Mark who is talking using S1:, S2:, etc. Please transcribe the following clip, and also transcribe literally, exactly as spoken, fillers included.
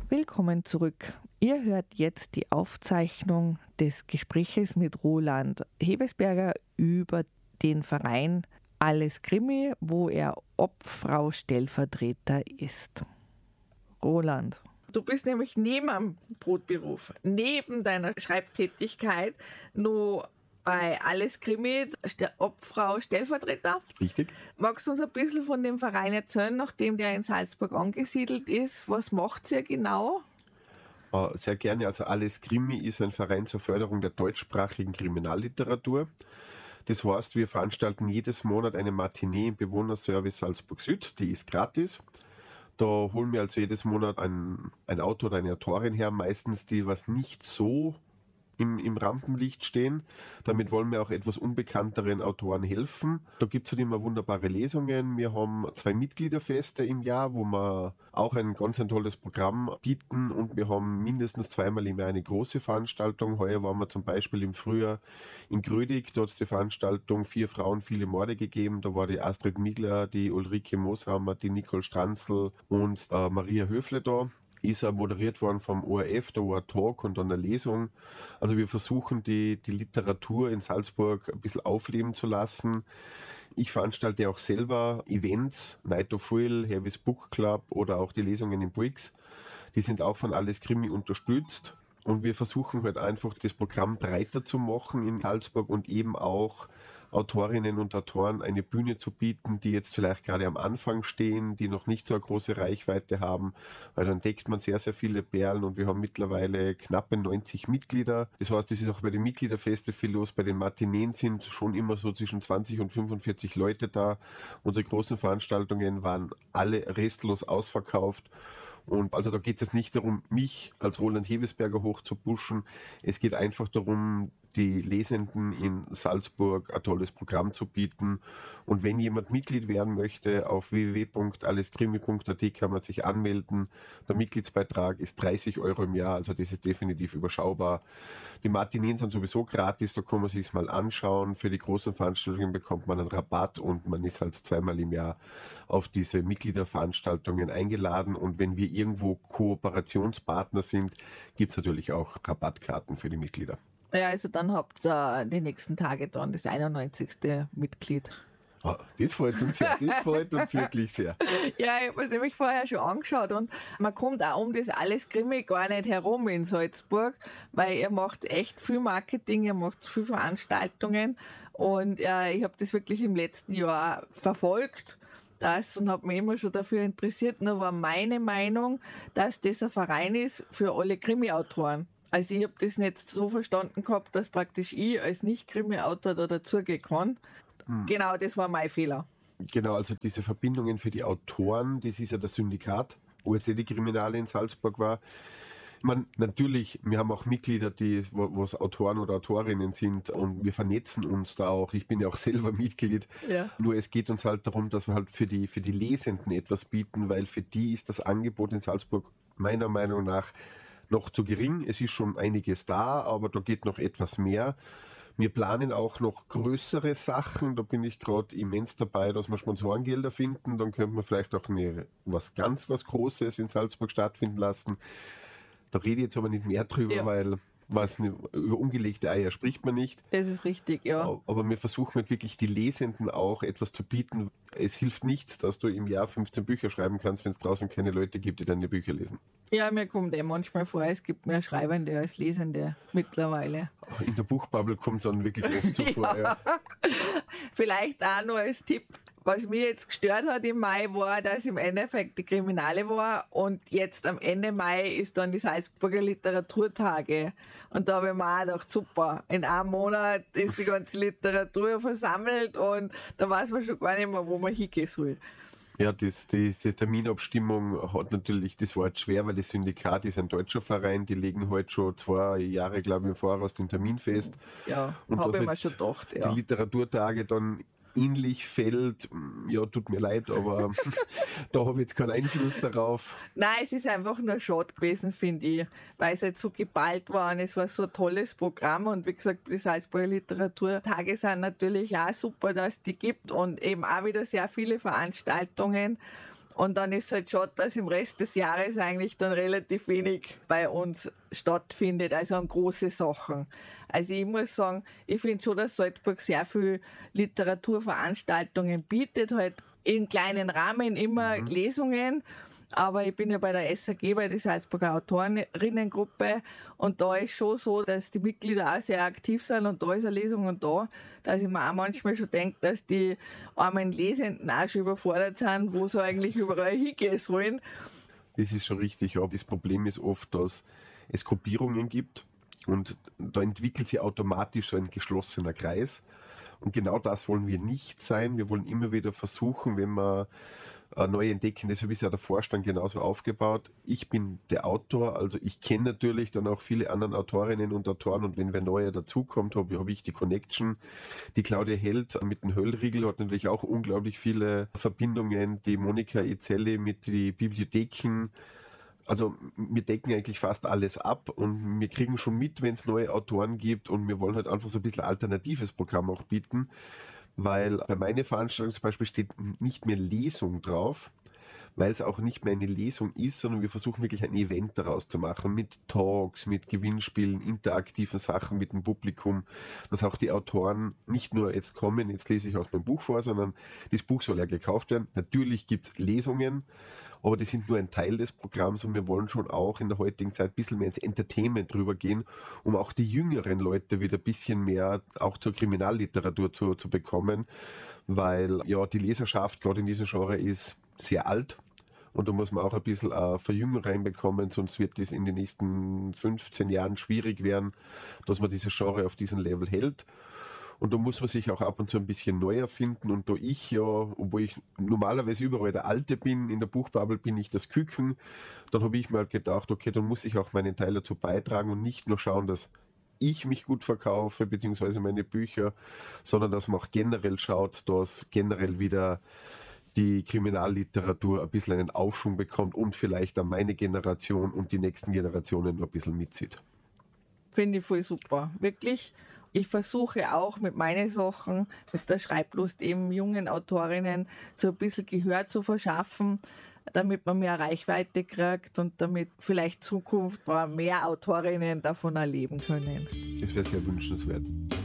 S1: Willkommen zurück. Ihr hört jetzt die Aufzeichnung des Gespräches mit Roland Hebesberger über den Verein Alles Krimi, wo er Obfrau-Stellvertreter ist. Roland, du bist nämlich neben dem Brotberuf, neben deiner Schreibtätigkeit, nur bei Alles Krimi, der Obfrau Stellvertreter.
S2: Richtig.
S1: Magst du uns ein bisschen von dem Verein erzählen, nachdem der in Salzburg angesiedelt ist? Was macht ihr genau?
S2: Sehr gerne. Also Alles Krimi ist ein Verein zur Förderung der deutschsprachigen Kriminalliteratur. Das heißt, wir veranstalten jedes Monat eine Matinee im Bewohnerservice Salzburg Süd. Die ist gratis. Da holen wir also jedes Monat einen, einen Autor oder eine Autorin her, meistens die was nicht so Im, im Rampenlicht stehen. Damit wollen wir auch etwas unbekannteren Autoren helfen. Da gibt es halt immer wunderbare Lesungen. Wir haben zwei Mitgliederfeste im Jahr, wo wir auch ein ganz ein tolles Programm bieten, und wir haben mindestens zweimal im Jahr eine große Veranstaltung. Heuer waren wir zum Beispiel im Frühjahr in Grödig. Dort hat es die Veranstaltung Vier Frauen, viele Morde gegeben. Da war die Astrid Migler, die Ulrike Mooshammer, die Nicole Stranzl und äh, Maria Höfle da. Ist er moderiert worden vom O R F, da war ein Talk und dann eine Lesung. Also wir versuchen, die, die Literatur in Salzburg ein bisschen aufleben zu lassen. Ich veranstalte auch selber Events, Night of Will, Herwes Book Club oder auch die Lesungen in Briggs. Die sind auch von Alles Krimi unterstützt. Und wir versuchen halt einfach, das Programm breiter zu machen in Salzburg und eben auch Autorinnen und Autoren eine Bühne zu bieten, die jetzt vielleicht gerade am Anfang stehen, die noch nicht so eine große Reichweite haben, weil dann entdeckt man sehr, sehr viele Perlen, und wir haben mittlerweile knappe neunzig Mitglieder. Das heißt, es ist auch bei den Mitgliederfeste viel los. Bei den Matineen sind schon immer so zwischen zwanzig und fünfundvierzig Leute da. Unsere großen Veranstaltungen waren alle restlos ausverkauft. Und also da geht es nicht darum, mich als Roland Hebesberger hochzupuschen. Es geht einfach darum, die Lesenden in Salzburg ein tolles Programm zu bieten. Und wenn jemand Mitglied werden möchte, auf w w w punkt alleskrimi punkt a t kann man sich anmelden. Der Mitgliedsbeitrag ist dreißig Euro im Jahr, also das ist definitiv überschaubar. Die Matineen sind sowieso gratis, da kann man sich mal anschauen. Für die großen Veranstaltungen bekommt man einen Rabatt, und man ist halt zweimal im Jahr auf diese Mitgliederveranstaltungen eingeladen. Und wenn wir irgendwo Kooperationspartner sind, gibt es natürlich auch Rabattkarten für die Mitglieder.
S1: Ja, also dann habt ihr die nächsten Tage dann das einundneunzigste Mitglied.
S2: Oh, das freut uns sehr, das freut uns wirklich sehr.
S1: Ja, ich habe es nämlich vorher schon angeschaut, und man kommt auch um das Alles Krimi gar nicht herum in Salzburg, weil ihr macht echt viel Marketing, ihr macht viel Veranstaltungen, und äh, ich habe das wirklich im letzten Jahr verfolgt. Das und habe mich immer schon dafür interessiert. Nur war meine Meinung, dass das ein Verein ist für alle Krimi-Autoren. Also ich habe das nicht so verstanden gehabt, dass praktisch ich als Nicht-Krimi-Autor da dazugehen kann. Hm. Genau, das war mein Fehler.
S2: Genau, also diese Verbindungen für die Autoren, das ist ja das Syndikat, wo jetzt eh die Kriminale in Salzburg war. Ich meine, natürlich, wir haben auch Mitglieder, die wo es Autoren oder Autorinnen sind, und wir vernetzen uns da auch. Ich bin ja auch selber Mitglied. Ja. Nur es geht uns halt darum, dass wir halt für die, für die Lesenden etwas bieten, weil für die ist das Angebot in Salzburg meiner Meinung nach noch zu gering. Es ist schon einiges da, aber da geht noch etwas mehr. Wir planen auch noch größere Sachen. Da bin ich gerade immens dabei, dass wir Sponsorengelder finden. Dann könnte man vielleicht auch eine, was ganz was Großes in Salzburg stattfinden lassen. Da rede ich jetzt aber nicht mehr drüber, ja. weil was eine, über ungelegte Eier spricht man nicht.
S1: Das ist richtig, ja.
S2: Aber wir versuchen halt wirklich die Lesenden auch etwas zu bieten. Es hilft nichts, dass du im Jahr fünfzehn Bücher schreiben kannst, wenn es draußen keine Leute gibt, die deine Bücher lesen.
S1: Ja, mir kommt eh manchmal vor, es gibt mehr Schreibende als Lesende mittlerweile.
S2: In der Buchbubble kommt es dann wirklich oft so vor. Ja.
S1: Vielleicht auch nur als Tipp. Was mich jetzt gestört hat im Mai war, dass im Endeffekt die Kriminale war, und jetzt am Ende Mai ist dann die Salzburger Literaturtage. Und da habe ich mir auch gedacht, super, in einem Monat ist die ganze Literatur versammelt, und da weiß man schon gar nicht mehr, wo man hingehen soll.
S2: Ja, das, diese Terminabstimmung hat natürlich, das war jetzt schwer, weil das Syndikat ist ein deutscher Verein, die legen halt schon zwei Jahre, glaube ich, im Voraus den Termin fest.
S1: Ja, habe ich mir schon gedacht, ja.
S2: Die Literaturtage dann ähnlich fällt, ja, tut mir leid, aber da habe ich jetzt keinen Einfluss darauf.
S1: Nein, es ist einfach nur schade gewesen, finde ich, weil es halt so geballt war, und es war so ein tolles Programm, und wie gesagt, die Salzburger Literaturtage sind natürlich auch super, dass es die gibt, und eben auch wieder sehr viele Veranstaltungen. Und dann ist es halt schade, dass im Rest des Jahres eigentlich dann relativ wenig bei uns stattfindet, also an große Sachen. Also ich muss sagen, ich finde schon, dass Salzburg sehr viel Literaturveranstaltungen bietet, halt in kleinen Rahmen immer mhm. Lesungen. Aber ich bin ja bei der S A G, bei der Salzburger Autorinnengruppe, und da ist schon so, dass die Mitglieder auch sehr aktiv sind und da ist eine Lesung und da, dass ich mir auch manchmal schon denke, dass die armen Lesenden auch schon überfordert sind, wo sie eigentlich überall hingehen sollen.
S2: Das ist schon richtig, ja. Das Problem ist oft, dass es Gruppierungen gibt und da entwickelt sich automatisch so ein geschlossener Kreis. Und genau das wollen wir nicht sein. Wir wollen immer wieder versuchen, wenn wir neu entdecken, deshalb ist ja der Vorstand genauso aufgebaut. Ich bin der Autor, also ich kenne natürlich dann auch viele andere Autorinnen und Autoren, und wenn wer Neuer dazukommt, habe hab ich die Connection. Die Claudia Held mit dem Höllriegel hat natürlich auch unglaublich viele Verbindungen. Die Monika Ezelli mit den Bibliotheken. Also wir decken eigentlich fast alles ab und wir kriegen schon mit, wenn es neue Autoren gibt, und wir wollen halt einfach so ein bisschen alternatives Programm auch bieten. Weil bei meiner Veranstaltung zum Beispiel steht nicht mehr Lesung drauf, weil es auch nicht mehr eine Lesung ist, sondern wir versuchen wirklich ein Event daraus zu machen, mit Talks, mit Gewinnspielen, interaktiven Sachen mit dem Publikum, dass auch die Autoren nicht nur jetzt kommen, jetzt lese ich aus meinem Buch vor, sondern das Buch soll ja gekauft werden. Natürlich gibt es Lesungen, aber die sind nur ein Teil des Programms, und wir wollen schon auch in der heutigen Zeit ein bisschen mehr ins Entertainment drüber gehen, um auch die jüngeren Leute wieder ein bisschen mehr auch zur Kriminalliteratur zu, zu bekommen, weil ja die Leserschaft gerade in diesem Genre ist sehr alt, und da muss man auch ein bisschen äh, Verjüngung reinbekommen, sonst wird es in den nächsten fünfzehn Jahren schwierig werden, dass man dieses Genre auf diesem Level hält. Und da muss man sich auch ab und zu ein bisschen neu erfinden. Und da ich ja, obwohl ich normalerweise überall der Alte bin, in der Buchbubble bin ich das Küken, dann habe ich mir halt gedacht, okay, dann muss ich auch meinen Teil dazu beitragen und nicht nur schauen, dass ich mich gut verkaufe, beziehungsweise meine Bücher, sondern dass man auch generell schaut, dass generell wieder die Kriminalliteratur ein bisschen einen Aufschwung bekommt und vielleicht dann meine Generation und die nächsten Generationen noch ein bisschen mitzieht.
S1: Finde ich voll super, wirklich. Ich versuche auch mit meinen Sachen, mit der Schreiblust eben jungen Autorinnen so ein bisschen Gehör zu verschaffen, damit man mehr Reichweite kriegt und damit vielleicht Zukunft mehr Autorinnen davon erleben können.
S2: Das wäre sehr wünschenswert.